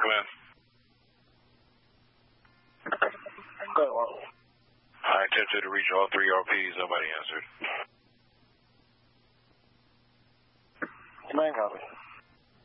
in. Hello. I attempted to reach all 3 RPs. Nobody answered. Command copy.